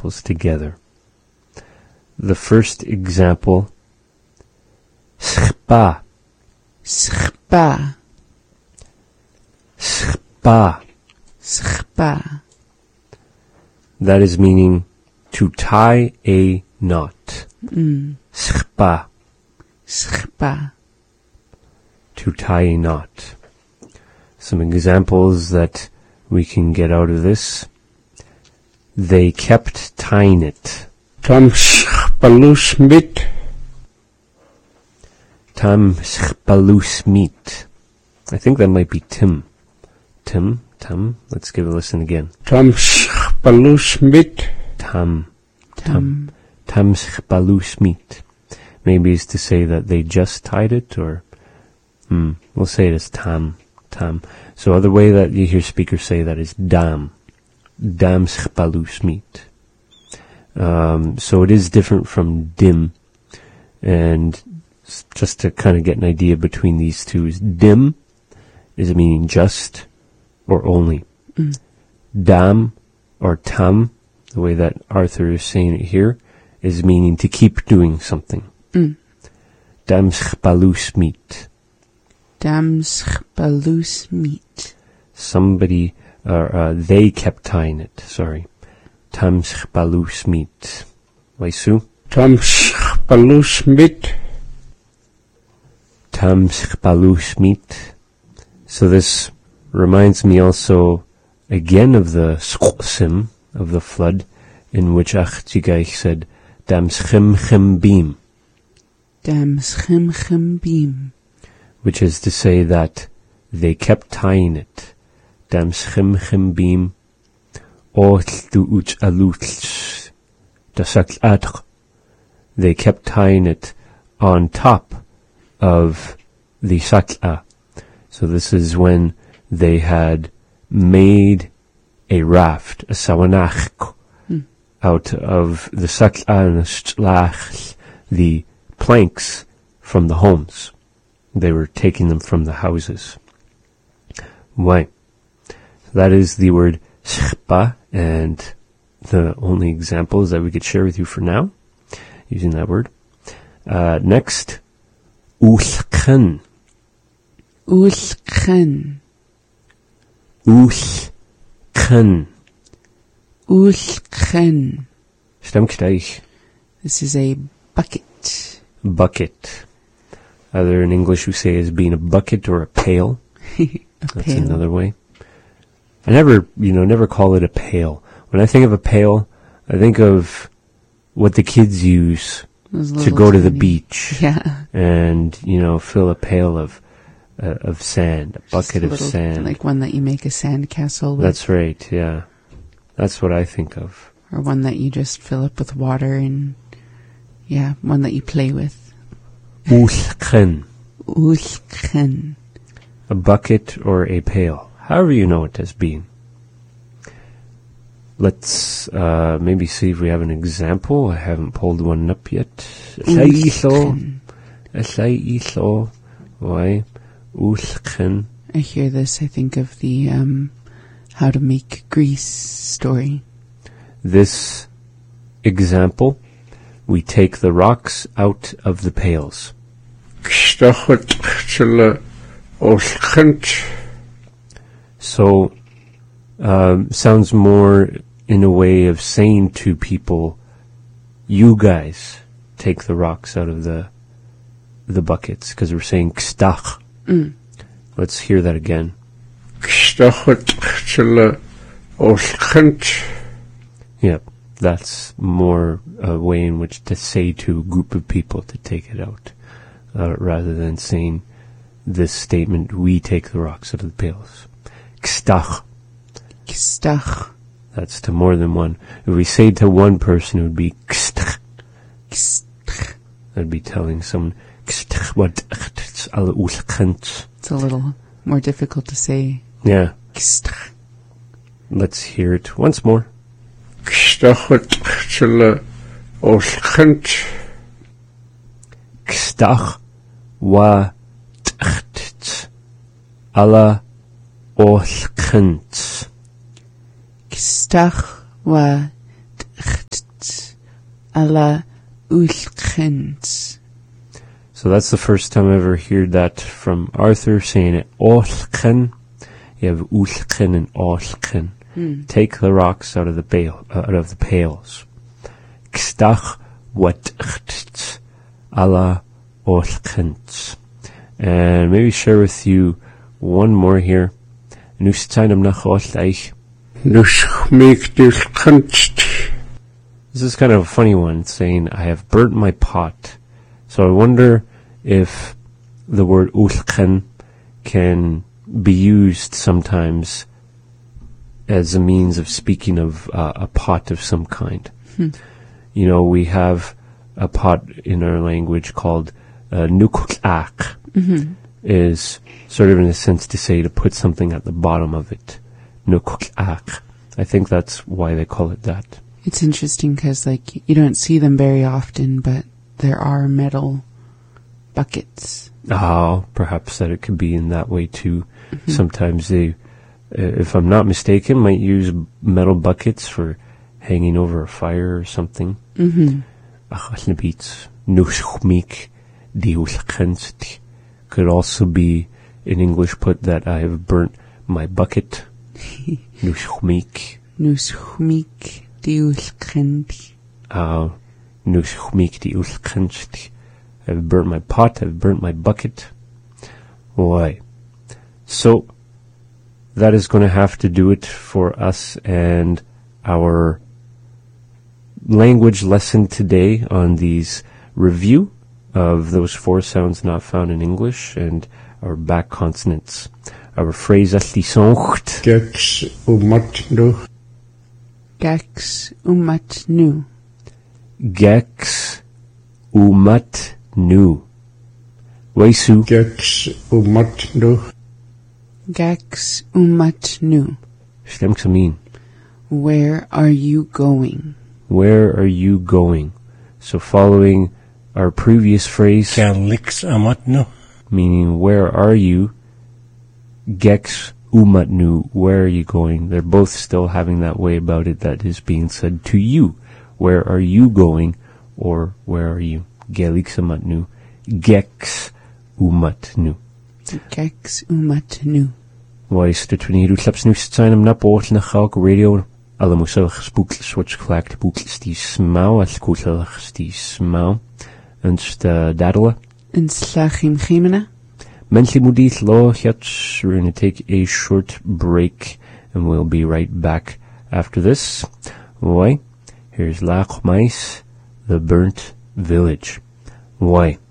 examples together. The first example, spa. Spa. Spa. Spa. That is meaning to tie a knot. Spa. Spa. To tie a knot. Some examples that we can get out of this. They kept tying it. Tam spalus mit. Tam spalus meat. I think that might be Tim. Tim? Let's give it a listen again. Tam spalus mit. Tam spalus meat. Maybe it's to say that they just tied it, or we'll say it as tam. So other way that you hear speakers say that is dam spalus meat. So it is different from dim, and just to kind of get an idea between these two, is dim is meaning just or only. Dam or tam, the way that Arthur is saying it here, is meaning to keep doing something. Dam spalus meat. Dam spalus meat. Somebody, they kept tying it, sorry. Tam spalus meat. Waisu? Tam spalus mit. Tam spalus meat. So this reminds me also again of the Sksim, of the flood, in which Achtigaich said, Dam schim beam. Dam schim beam. Which is to say that they kept tying it. Dam schim beam. They kept tying it on top of the sakla. So this is when they had made a raft, a sawanach, out of the sakla and the planks from the homes. They were taking them from the houses. Why? That is the word spa, and the only examples that we could share with you for now, using that word. Next, ulchen. Ulchen. Ulchen. Ulchen. Stem gleich. This is a bucket. Bucket. Either in English we say as being a bucket or a pail. That's pail. another way. I never call it a pail. When I think of a pail, I think of what the kids use to go to the beach. Yeah. And, fill a pail of sand, a bucket of sand. Like one that you make a sand castle with. That's right, yeah. That's what I think of. Or one that you just fill up with water and, one that you play with. Ulchen. Ulchen. A bucket or a pail. However you know it as being. Let's maybe see if we have an example. I haven't pulled one up yet. Ulchen. Why? Ulchen. I hear this, I think of the How to Make Grease story. This example, we take the rocks out of the pails. So, sounds more in a way of saying to people, you guys take the rocks out of the buckets, because we're saying kstach. Let's hear that again. Yep, that's more a way in which to say to a group of people to take it out, rather than saying this statement, we take the rocks out of the pails. Kstach. Kstach. That's to more than one. If we say to one person, it would be kstach. Kstach. That'd be telling someone, kstach what it's alle ulkent. It's a little more difficult to say. Yeah. Kstach. Let's hear it once more. Kstach wa tcht alla olkent. Kstach wa alla ulchens. So that's the first time I ever heard that from Arthur, saying it. Olchen. You have ulchen and olchen. Take the rocks out of the pails. Kstach wat alla olchens. And maybe share with you one more here. Nusteinam nach olch. This is kind of a funny one, saying, I have burnt my pot. So I wonder if the word ulchen can be used sometimes as a means of speaking of a pot of some kind. You know, we have a pot in our language called nuklak, is sort of in a sense to say to put something at the bottom of it. Nuklak. I think that's why they call it that. It's interesting because, like, you don't see them very often, but there are metal buckets. Oh, perhaps that it could be in that way too. Sometimes they, if I'm not mistaken, might use metal buckets for hanging over a fire or something. Could also be in English put that I have burnt my bucket. Nushmik. Nushmik diulchent. Nushmik diulchent. I've burnt my pot, I've burnt my bucket. Why? So, that is going to have to do it for us and our language lesson today on these review of those 4 sounds not found in English and our back consonants. Our phrase aslisoncht. Gex umatnu. Gex umatnu. Gex umatnu. Waisu. Gex umatnu. Gex umatnu. Stemmt mean. Where are you going? Where are you going? So following our previous phrase, Gelix amatnu. meaning where are you? Gex umatnu, where are you going? They're both still having that way about it that is being said to you. Where are you going? Or where are you? Gelix amatnu. Gex umatnu. Gex umatnu. Weis de twiniru klaps nu zijn am na boort na galk radio. Alle moesellig spookl switch klaakt boekls die smau als koetelig die smau. En dadele. En slachim chimena. Mentally Mudith Law Yats. We're going to take a short break and we'll be right back after this. Why? Here's Lach Mais, the Burnt Village. Why?